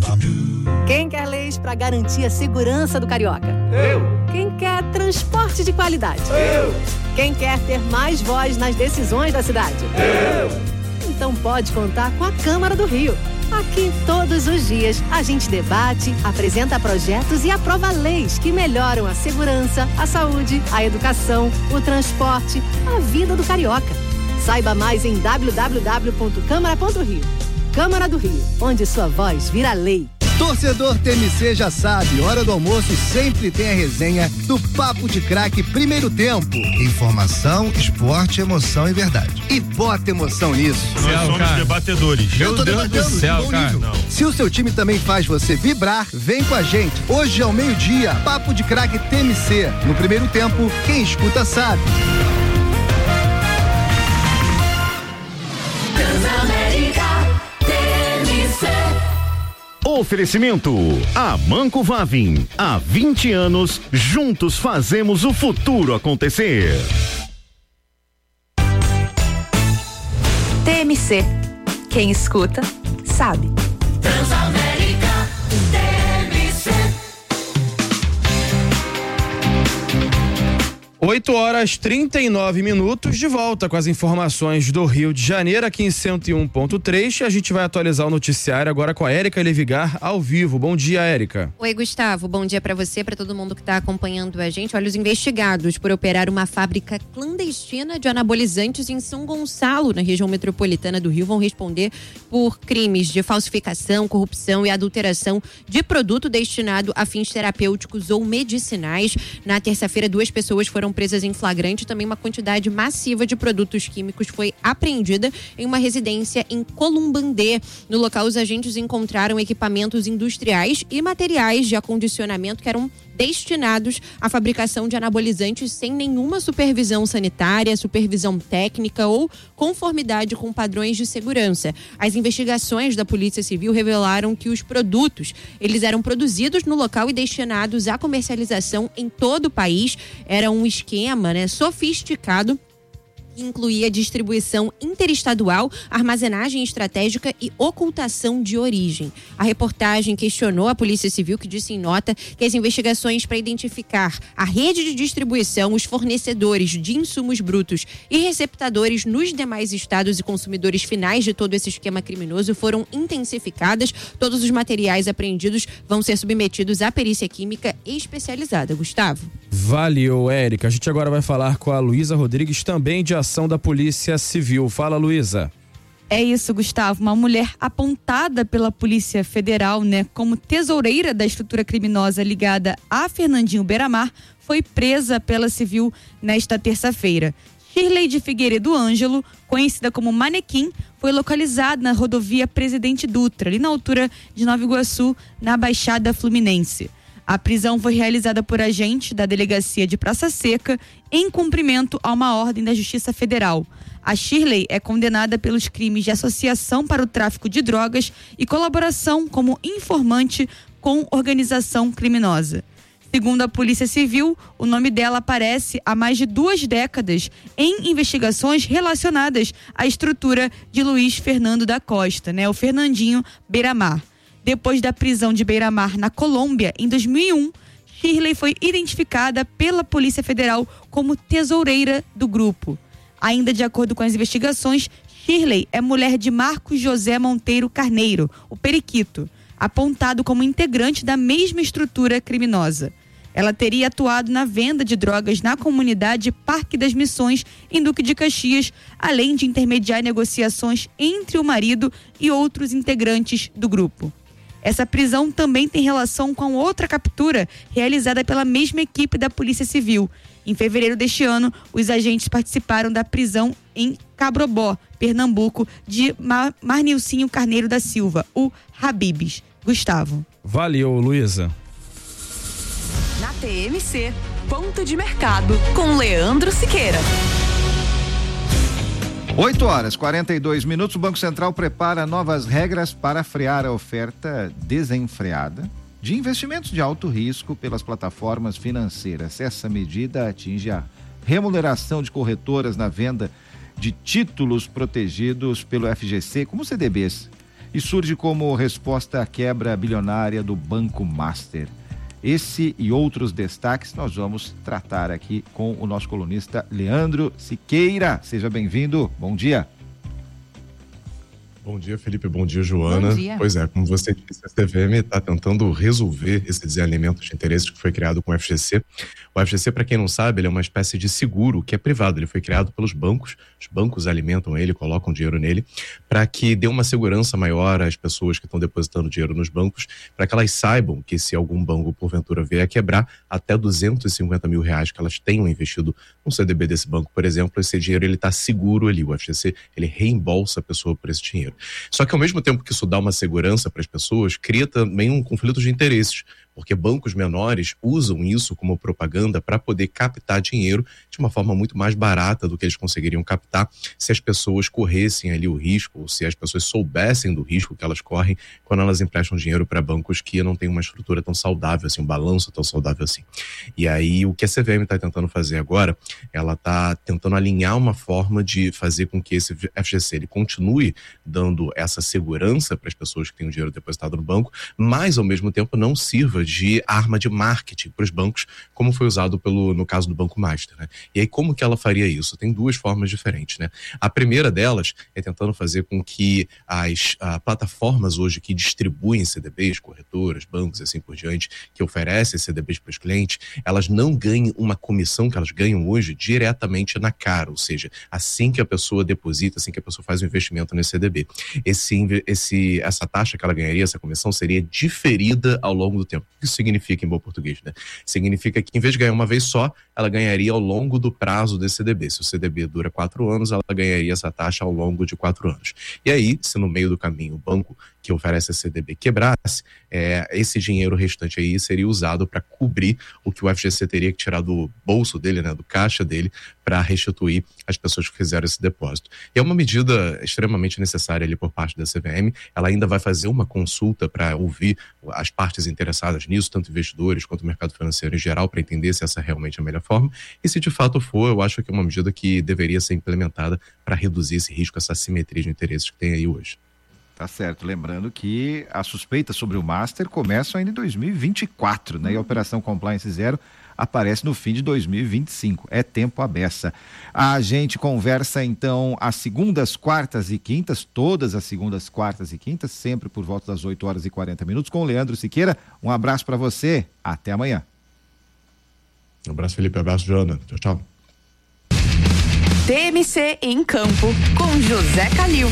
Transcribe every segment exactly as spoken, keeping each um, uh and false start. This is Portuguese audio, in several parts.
Quem quer leis para garantir a segurança do carioca? Eu. Quem quer transporte de qualidade? Eu. Quem quer ter mais voz nas decisões da cidade? Eu. Então pode contar com a Câmara do Rio. Aqui, todos os dias, a gente debate, apresenta projetos e aprova leis que melhoram a segurança, a saúde, a educação, o transporte, a vida do carioca. Saiba mais em w w w ponto câmara ponto rio. Câmara do Rio, onde sua voz vira lei. Torcedor T M C já sabe, hora do almoço sempre tem a resenha do Papo de Craque Primeiro Tempo. Informação, esporte, emoção e verdade. E bota emoção nisso. Nós céu, somos cara. debatedores. Eu tô Deus debatendo do céu, cara. Não. Se o seu time também faz você vibrar, vem com a gente. Hoje ao meio-dia, Papo de Craque T M C. No Primeiro Tempo, quem escuta sabe. Oferecimento Amanco Vavin. Há vinte anos, juntos fazemos o futuro acontecer. T M C. Quem escuta, sabe. Transamérica T M C. oito horas trinta e nove minutos, de volta com as informações do Rio de Janeiro, aqui em cento e um ponto três. A gente vai atualizar o noticiário agora com a Érica Levigar ao vivo. Bom dia, Érica. Oi, Gustavo. Bom dia para você, para todo mundo que está acompanhando a gente. Olha, os investigados por operar uma fábrica clandestina de anabolizantes em São Gonçalo, na região metropolitana do Rio, vão responder por crimes de falsificação, corrupção e adulteração de produto destinado a fins terapêuticos ou medicinais. Na terça-feira, duas pessoas foram presas em flagrante. Também uma quantidade massiva de produtos químicos foi apreendida em uma residência em Columbandê. No local, os agentes encontraram equipamentos industriais e materiais de acondicionamento que eram destinados à fabricação de anabolizantes sem nenhuma supervisão sanitária, supervisão técnica ou conformidade com padrões de segurança. As investigações da Polícia Civil revelaram que os produtos, eles eram produzidos no local e destinados à comercialização em todo o país. Era um esquema, né, sofisticado, que incluía distribuição interestadual, armazenagem estratégica e ocultação de origem. A reportagem questionou a Polícia Civil, que disse em nota que as investigações para identificar a rede de distribuição, os fornecedores de insumos brutos e receptadores nos demais estados e consumidores finais de todo esse esquema criminoso foram intensificadas. Todos os materiais apreendidos vão ser submetidos à perícia química especializada. Gustavo. Valeu, Érica. A gente agora vai falar com a Luísa Rodrigues, também de ação da Polícia Civil. Fala, Luísa. É isso, Gustavo. Uma mulher apontada pela Polícia Federal, né, como tesoureira da estrutura criminosa ligada a Fernandinho Beiramar, foi presa pela Civil nesta terça-feira. Shirley de Figueiredo Ângelo, conhecida como Manequim, foi localizada na rodovia Presidente Dutra, ali na altura de Nova Iguaçu, na Baixada Fluminense. A prisão foi realizada por agentes da Delegacia de Praça Seca em cumprimento a uma ordem da Justiça Federal. A Shirley é condenada pelos crimes de associação para o tráfico de drogas e colaboração como informante com organização criminosa. Segundo a Polícia Civil, o nome dela aparece há mais de duas décadas em investigações relacionadas à estrutura de Luiz Fernando da Costa, né, o Fernandinho Beiramar. Depois da prisão de Beiramar na Colômbia, em dois mil e um, Shirley foi identificada pela Polícia Federal como tesoureira do grupo. Ainda de acordo com as investigações, Shirley é mulher de Marcos José Monteiro Carneiro, o Periquito, apontado como integrante da mesma estrutura criminosa. Ela teria atuado na venda de drogas na comunidade Parque das Missões, em Duque de Caxias, além de intermediar negociações entre o marido e outros integrantes do grupo. Essa prisão também tem relação com outra captura realizada pela mesma equipe da Polícia Civil. Em fevereiro deste ano, os agentes participaram da prisão em Cabrobó, Pernambuco, de Mar- Marnilcinho Carneiro da Silva, o Habibs. Gustavo. Valeu, Luísa. Na T M C, ponto de mercado com Leandro Siqueira. oito horas, quarenta e dois minutos. O Banco Central prepara novas regras para frear a oferta desenfreada de investimentos de alto risco pelas plataformas financeiras. Essa medida atinge a remuneração de corretoras na venda de títulos protegidos pelo F G C, como C D Bs. e surge como resposta à quebra bilionária do Banco Master. Esse e outros destaques nós vamos tratar aqui com o nosso colunista Leandro Siqueira. Seja bem-vindo, bom dia. Bom dia, Felipe. Bom dia, Joana. Bom dia. Pois é, como você disse, a C V M está tentando resolver esse desalinhamento de interesses que foi criado com o F G C. O F G C, para quem não sabe, ele é uma espécie de seguro que é privado. Ele foi criado pelos bancos. Os bancos alimentam ele, colocam dinheiro nele, para que dê uma segurança maior às pessoas que estão depositando dinheiro nos bancos, para que elas saibam que se algum banco, porventura, vier a quebrar, até duzentos e cinquenta mil reais que elas tenham investido no C D B desse banco, por exemplo, esse dinheiro ele está seguro ali. O F G C, ele reembolsa a pessoa por esse dinheiro. Só que ao mesmo tempo que isso dá uma segurança para as pessoas, cria também um conflito de interesses, porque bancos menores usam isso como propaganda para poder captar dinheiro de uma forma muito mais barata do que eles conseguiriam captar se as pessoas corressem ali o risco, ou se as pessoas soubessem do risco que elas correm quando elas emprestam dinheiro para bancos que não têm uma estrutura tão saudável assim, um balanço tão saudável assim. E aí o que a C V M está tentando fazer agora, ela está tentando alinhar uma forma de fazer com que esse F G C ele continue dando essa segurança para as pessoas que têm o dinheiro depositado no banco, mas ao mesmo tempo não sirva de arma de marketing para os bancos, como foi usado pelo, no caso do Banco Master, né? E aí como que ela faria isso? Tem duas formas diferentes, né? A primeira delas é tentando fazer com que as a, plataformas hoje que distribuem C D Bs, corretoras, bancos e assim por diante, que oferecem C D Bs para os clientes, elas não ganhem uma comissão que elas ganham hoje diretamente na cara, ou seja, assim que a pessoa deposita, assim que a pessoa faz o investimento nesse C D B. Esse, esse, essa taxa que ela ganharia, essa comissão, seria diferida ao longo do tempo. O que isso significa em bom português, né? Significa que em vez de ganhar uma vez só, ela ganharia ao longo do prazo desse C D B. Se o C D B dura quatro anos, ela ganharia essa taxa ao longo de quatro anos. E aí, se no meio do caminho o banco que oferece a C D B quebrasse, é, esse dinheiro restante aí seria usado para cobrir o que o F G C teria que tirar do bolso dele, né, do caixa dele, para restituir as pessoas que fizeram esse depósito. E é uma medida extremamente necessária ali por parte da C V M. Ela ainda vai fazer uma consulta para ouvir as partes interessadas nisso, tanto investidores quanto o mercado financeiro em geral, para entender se essa é realmente a melhor forma. E se de fato for, eu acho que é uma medida que deveria ser implementada para reduzir esse risco, essa assimetria de interesses que tem aí hoje. Tá certo, lembrando que as suspeitas sobre o Master começam ainda em dois mil e vinte e quatro, né? E a Operação Compliance Zero aparece no fim de dois mil e vinte e cinco. É tempo à beça. A gente conversa então às segundas, quartas e quintas, todas as segundas, quartas e quintas, sempre por volta das oito horas e quarenta minutos, com o Leandro Siqueira. Um abraço para você, até amanhã. Um abraço, Felipe, um abraço, Joana. Tchau, tchau. T M C em campo com José Calil.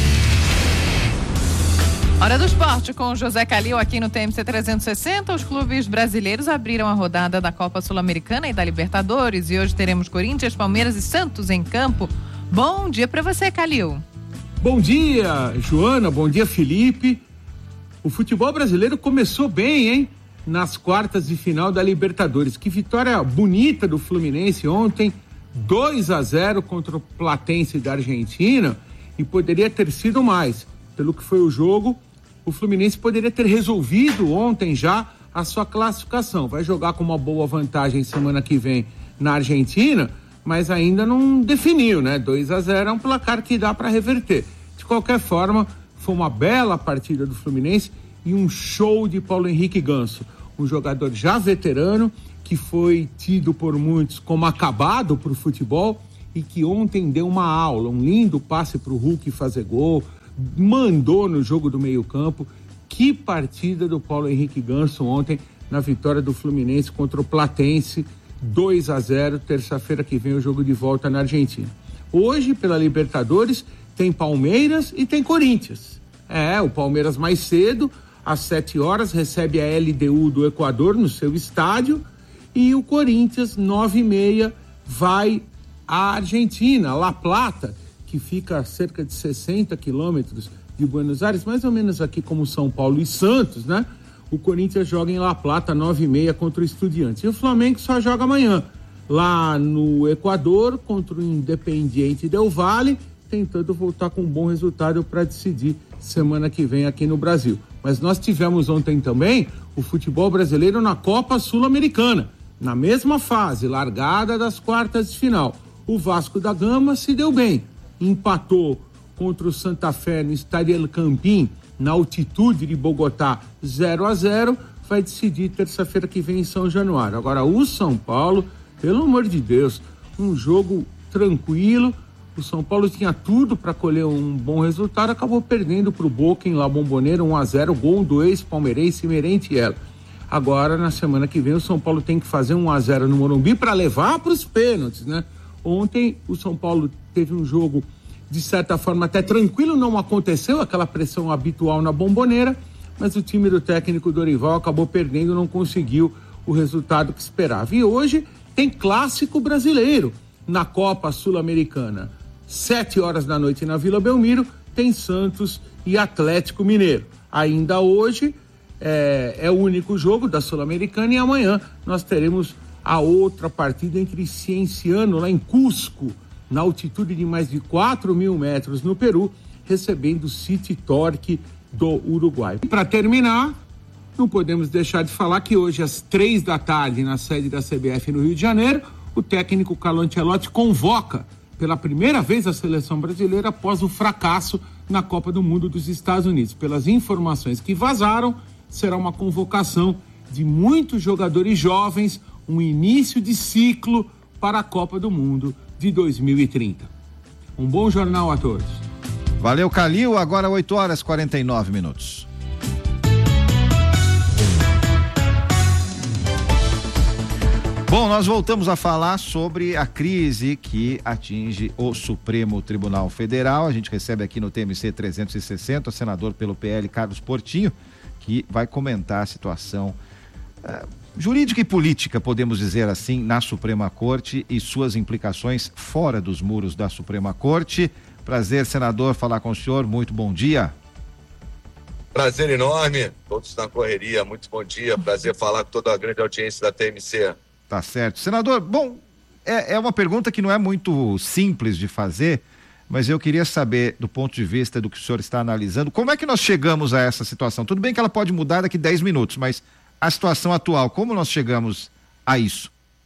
Hora do esporte com o José Calil aqui no T M C trezentos e sessenta. Os clubes brasileiros abriram a rodada da Copa Sul-Americana e da Libertadores e hoje teremos Corinthians, Palmeiras e Santos em campo. Bom dia para você, Calil. Bom dia, Joana. Bom dia, Felipe. O futebol brasileiro começou bem, hein? Nas quartas de final da Libertadores. Que vitória bonita do Fluminense ontem, dois a zero contra o Platense da Argentina, e poderia ter sido mais. Pelo que foi o jogo, o Fluminense poderia ter resolvido ontem já a sua classificação. Vai jogar com uma boa vantagem semana que vem na Argentina, mas ainda não definiu, né? dois a zero é um placar que dá para reverter. De qualquer forma, foi uma bela partida do Fluminense e um show de Paulo Henrique Ganso, um jogador já veterano que foi tido por muitos como acabado para o futebol e que ontem deu uma aula, um lindo passe para o Hulk fazer gol, mandou no jogo do meio-campo. Que partida do Paulo Henrique Ganso ontem na vitória do Fluminense contra o Platense, dois a zero, terça-feira que vem o jogo de volta na Argentina. Hoje, pela Libertadores, tem Palmeiras e tem Corinthians. É, o Palmeiras mais cedo, às sete horas, recebe a L D U do Equador no seu estádio, e o Corinthians, nove e meia, vai à Argentina, La Plata, que fica a cerca de sessenta quilômetros de Buenos Aires, mais ou menos aqui como São Paulo e Santos, né? O Corinthians joga em La Plata, nove e meia, contra o Estudiantes. E o Flamengo só joga amanhã, lá no Equador, contra o Independiente Del Valle, tentando voltar com um bom resultado para decidir semana que vem aqui no Brasil. Mas nós tivemos ontem também o futebol brasileiro na Copa Sul-Americana, na mesma fase, largada das quartas de final. O Vasco da Gama se deu bem, empatou contra o Santa Fé no Estádio El Campín na altitude de Bogotá, zero a zero, vai decidir terça-feira que vem em São Januário. Agora, o São Paulo, pelo amor de Deus, um jogo tranquilo. O São Paulo tinha tudo para colher um bom resultado, acabou perdendo para o Boca em La Bombonera, um a zero, gol do ex-palmeirense Merentiel. Agora, na semana que vem, o São Paulo tem que fazer um a zero no Morumbi para levar para os pênaltis, né? Ontem, o São Paulo teve um jogo, de certa forma, até tranquilo, não aconteceu aquela pressão habitual na Bombonera, mas o time do técnico Dorival acabou perdendo, não conseguiu o resultado que esperava. E hoje tem clássico brasileiro na Copa Sul-Americana. Sete horas da noite na Vila Belmiro, tem Santos e Atlético Mineiro. Ainda hoje é, é o único jogo da Sul-Americana e amanhã nós teremos a outra partida entre Cienciano, lá em Cusco, na altitude de mais de quatro mil metros no Peru, recebendo o City Torque do Uruguai. Para terminar, não podemos deixar de falar que hoje às três da tarde, na sede da C B F no Rio de Janeiro, o técnico Carlo Ancelotti convoca pela primeira vez a seleção brasileira após o fracasso na Copa do Mundo dos Estados Unidos. Pelas informações que vazaram, será uma convocação de muitos jogadores jovens, um início de ciclo para a Copa do Mundo de dois mil e trinta. Um bom jornal a todos. Valeu, Calil. Agora oito horas e quarenta e nove minutos. Bom, nós voltamos a falar sobre a crise que atinge o Supremo Tribunal Federal. A gente recebe aqui no T M C trezentos e sessenta o senador pelo P L, Carlos Portinho, que vai comentar a situação uh, jurídica e política, podemos dizer assim, na Suprema Corte e suas implicações fora dos muros da Suprema Corte. Prazer, senador, falar com o senhor. Muito bom dia. Prazer enorme, todos na correria. Muito bom dia. Prazer falar com toda a grande audiência da T M C. Tá certo. Senador, bom, é, é uma pergunta que não é muito simples de fazer, mas eu queria saber, do ponto de vista do que o senhor está analisando, como é que nós chegamos a essa situação? Tudo bem que ela pode mudar daqui a dez minutos, mas a situação atual, como nós chegamos a isso?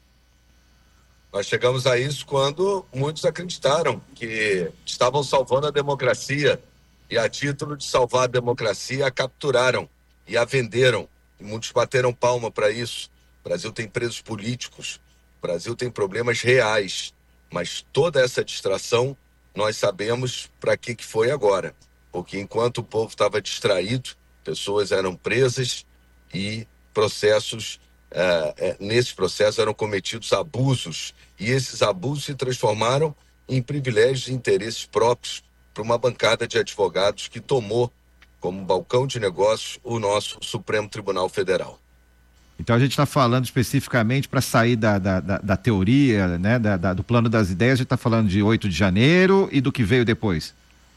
Nós chegamos a isso quando muitos acreditaram que estavam salvando a democracia e, a título de salvar a democracia, a capturaram e a venderam. E muitos bateram palma para isso. O Brasil tem presos políticos, o Brasil tem problemas reais, mas toda essa distração nós sabemos para que que foi agora, porque enquanto o povo estava distraído, pessoas eram presas e processos, uh, uh, nesses processos eram cometidos abusos, e esses abusos se transformaram em privilégios e interesses próprios para uma bancada de advogados que tomou como balcão de negócios o nosso Supremo Tribunal Federal. Então a gente está falando especificamente para sair da, da, da, da teoria, né, da, da, do plano das ideias, a gente está falando de oito de janeiro e do que veio depois.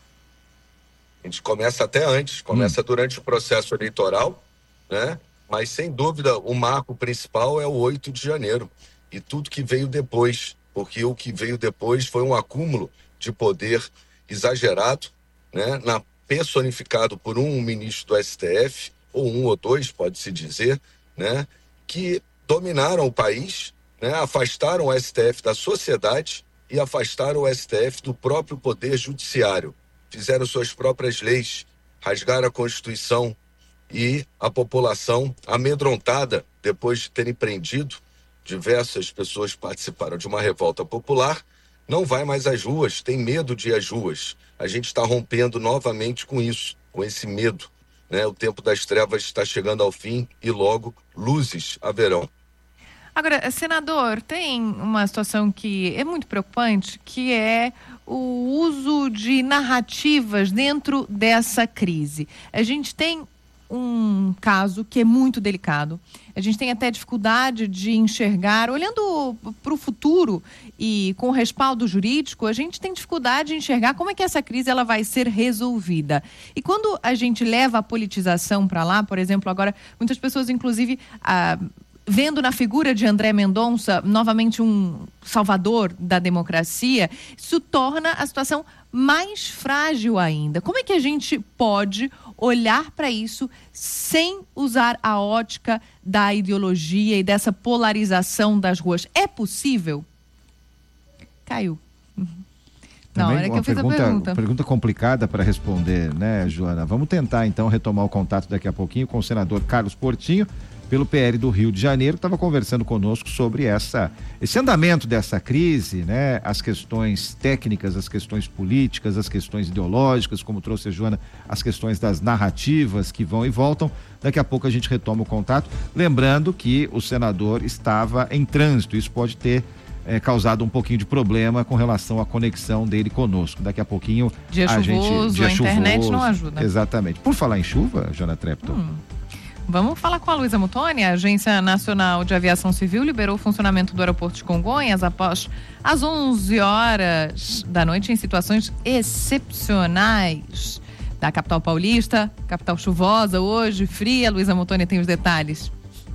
A gente começa até antes, começa hum. durante o processo eleitoral, né? Mas sem dúvida o marco principal é o oito de janeiro e tudo que veio depois, porque o que veio depois foi um acúmulo de poder exagerado, né? Na, personificado por um ministro do S T F, ou um ou dois, pode-se dizer, né, que dominaram o país, né, afastaram o S T F da sociedade e afastaram o S T F do próprio poder judiciário. Fizeram suas próprias leis, rasgaram a Constituição e a população, amedrontada, depois de terem prendido, diversas pessoas participaram de uma revolta popular, não vai mais às ruas, tem medo de ir às ruas. A gente está rompendo novamente com isso, com esse medo. Né, o tempo das trevas está chegando ao fim e logo luzes haverão. Agora, senador, tem uma situação que é muito preocupante, que é o uso de narrativas dentro dessa crise. A gente tem um caso que é muito delicado. A gente tem até dificuldade de enxergar, olhando para o futuro e com respaldo jurídico, a gente tem dificuldade de enxergar como é que essa crise ela vai ser resolvida. E quando a gente leva a politização para lá, por exemplo, agora muitas pessoas, inclusive, ah, vendo na figura de André Mendonça novamente um salvador da democracia, isso torna a situação mais frágil ainda. Como é que a gente pode olhar para isso sem usar a ótica da ideologia e dessa polarização das ruas? É possível? Caiu. Na hora que eu fiz a pergunta. Pergunta complicada para responder, né, Joana? Vamos tentar, então, retomar o contato daqui a pouquinho com o senador Carlos Portinho, pelo P L do Rio de Janeiro, estava conversando conosco sobre essa, esse andamento dessa crise, né? As questões técnicas, as questões políticas, as questões ideológicas, como trouxe a Joana, as questões das narrativas que vão e voltam. Daqui a pouco a gente retoma o contato, lembrando que o senador estava em trânsito, isso pode ter é, causado um pouquinho de problema com relação à conexão dele conosco. Daqui a pouquinho dia a chuvoso, gente... Dia a internet chuvoso, não ajuda. Exatamente. Por falar em chuva, Joana Trepton... Hum. Vamos falar com a Luísa Muttoni. A Agência Nacional de Aviação Civil liberou o funcionamento do aeroporto de Congonhas após as onze horas da noite em situações excepcionais da capital paulista, capital chuvosa hoje, fria. Luísa Muttoni tem os detalhes.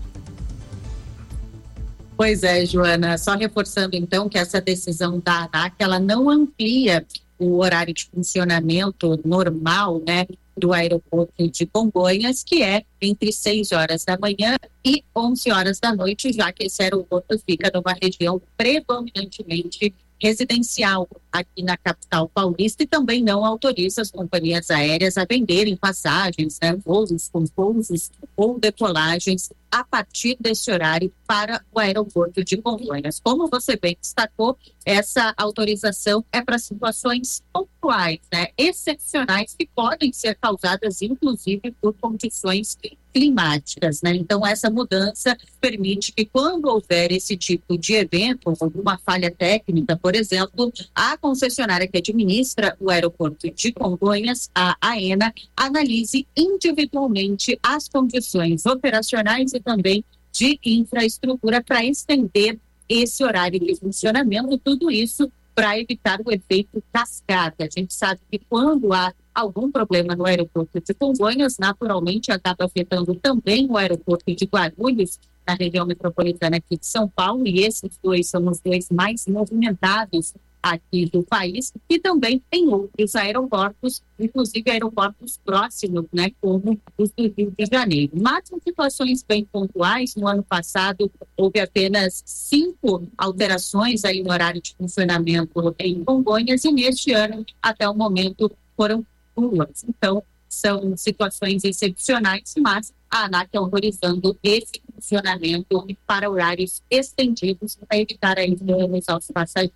Pois é, Joana, só reforçando então que essa decisão da ANAC, ela não amplia o horário de funcionamento normal, né, do aeroporto de Congonhas, que é entre seis horas da manhã e onze horas da noite, já que esse aeroporto fica numa região predominantemente residencial aqui na capital paulista e também não autoriza as companhias aéreas a venderem passagens, né, voos com pousos ou decolagens a partir desse horário para o aeroporto de Congonhas. Como você bem destacou, essa autorização é para situações pontuais, né, excepcionais, que podem ser causadas inclusive por condições climáticas, né? Então essa mudança permite que quando houver esse tipo de evento, alguma falha técnica, por exemplo, a concessionária que administra o aeroporto de Congonhas, a AENA, analise individualmente as condições operacionais e também de infraestrutura para estender esse horário de funcionamento, tudo isso para evitar o efeito cascata. A gente sabe que quando há algum problema no aeroporto de Congonhas, naturalmente acaba afetando também o aeroporto de Guarulhos, na região metropolitana aqui de São Paulo, e esses dois são os dois mais movimentados aqui do país, e também tem outros aeroportos, inclusive aeroportos próximos, né, como os do Rio de Janeiro. Mas em situações bem pontuais, no ano passado houve apenas cinco alterações aí no horário de funcionamento em Congonhas, e neste ano, até o momento, foram duas. Então, são situações excepcionais, mas a ANAC autorizando esse funcionamento para horários estendidos para evitar ainda aos passageiros.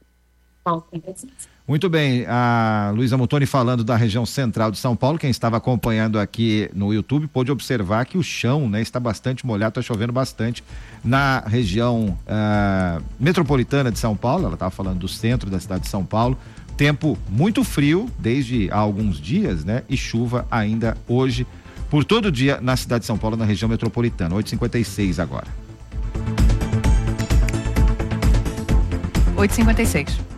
Muito bem, a Luísa Muttoni falando da região central de São Paulo. Quem estava acompanhando aqui no YouTube pôde observar que o chão, né, está bastante molhado, está chovendo bastante na região uh, metropolitana de São Paulo. Ela estava falando do centro da cidade de São Paulo. Tempo muito frio desde há alguns dias, né? E chuva ainda hoje por todo o dia na cidade de São Paulo, na região metropolitana. oito e cinquenta e seis agora. oito e cinquenta e seis.